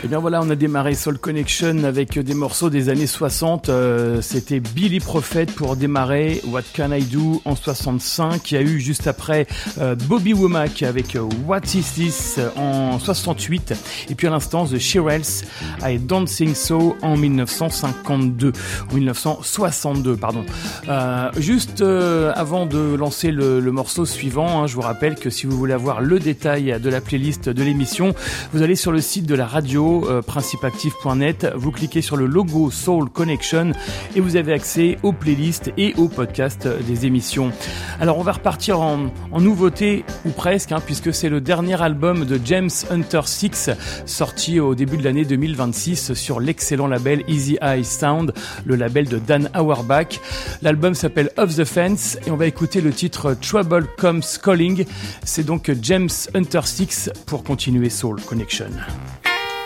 Et bien voilà, on a démarré Soul Connection avec des morceaux des années 60. C'était Billy Prophet pour démarrer, What Can I Do en 65. Il y a eu juste après Bobby Womack avec What Is This en 68. Et puis à l'instant, The Shirelles, I Don't Think So en 1962, pardon. Juste avant de lancer le morceau suivant, je vous rappelle que si vous voulez avoir le détail de la playlist de l'émission, vous allez sur le site de la radio, principeactive.net, vous cliquez sur le logo Soul Connection et vous avez accès aux playlists et aux podcasts des émissions. Alors on va repartir en nouveauté, ou presque, puisque c'est le dernier album de James Hunter Six, sorti au début de l'année 2026 sur l'excellent label Easy Eye Sound, le label de Dan Auerbach. L'album s'appelle Off the Fence et on va écouter le titre Trouble Comes Calling. C'est donc James Hunter Six pour continuer Soul Connection.